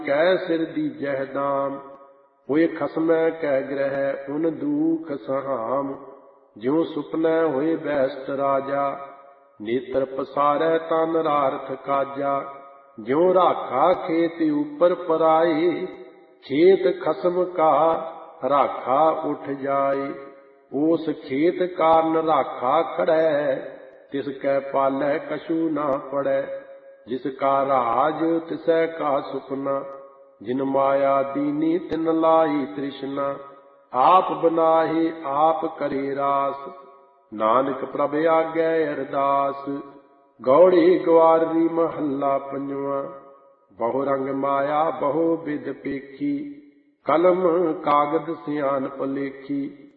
ਕੈ ਸਿਰ ਦੀਜਹਿ ਦਾਮ। ਹੋਏ ਖਸਮੈ ਕੈ ਗ੍ਰਹਿ ਉਨ ਦੂਖ ਸਹਾਮ। ਜਿਉ ਸੁਪਨੈ ਹੋਏ ਬੈਸਟ ਰਾਜਾ, ਨੇਤਰ ਪਸਾਰੈ ਤਾ ਨਰਾਰਥ ਕਾਜਾ। ਜਿਉ ਰਾਖਾ ਖੇਤ ਉਪਰ ਪਰਾਏ, ਖੇਤ ਖਸਮ ਕਾ ਰਾਖਾ ਉਠ ਜਾਏ। ਉਸ ਖੇਤ ਕਾਰਨ ਰਾਖਾ ਖੜੈ, ਤਿਸ ਕੈ ਪਾਲੈ ਕਛੂ ਨਾ ਪੜੈ। ਜਿਸ ਕਾ ਰਾਜ ਤਿਸੈ ਕਾ ਸੁਪਨਾ, ਜਿਨ ਮਾਇਆ ਦੀਨੀ ਤਿਨ ਲਾਈ ਤ੍ਰਿਸ਼ਨਾ। ਆਪ ਬਨਾਹੇ ਆਪ ਕਰੇ ਰਾਸ, ਨਾਨਕ ਪ੍ਰਭ ਆਗੈ ਅਰਦਾਸ। ਗੌੜੀ ਗਵਾਰੀ ਮਹੱਲਾ ਪੰਜਵਾਂ। ਬਹੁ ਰੰਗ ਮਾਇਆ ਬਹੁ ਬਿਧ ਪੇਖੀ, ਕਲਮ ਕਾਗਦ ਸਿਆਣਪ ਲੇਖੀ।